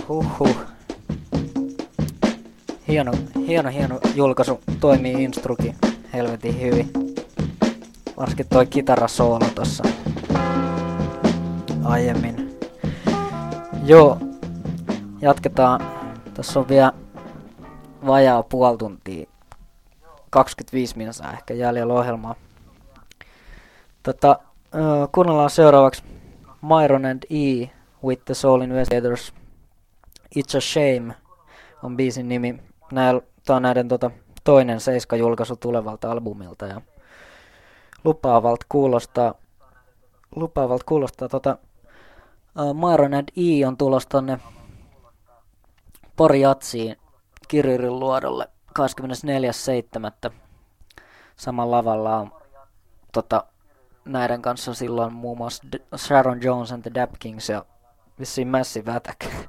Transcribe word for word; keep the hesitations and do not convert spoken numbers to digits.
Huhhuh. Hieno, hieno, hieno julkaisu. Toimii instruki helvetin hyvin. Varsinkin toi kitarasoolo tossa aiemmin. Joo, jatketaan. Tässä on vielä vajaa puoli tuntia. kaksikymmentäviisi minuuttia ehkä jäljellä ohjelmaa. Tota, äh, kuunnellaan seuraavaksi Myron and E. with the Soul Investigators. It's a Shame on biisin nimi. Näil, tää on näiden tota, toinen Seiska-julkaisu tulevalta albumilta. Ja lupaavalta kuulostaa, lupaavalta kuulostaa tota, uh, Myron and E on tulossa tonne Pori Jatsiin Kirjurin luodolle kahdeskymmenesneljäs seitsemättä Samalla lavalla on tota, näiden kanssa silloin muun muassa D- Sharon Jones and the Dap Kings ja vissiin Massive Attack.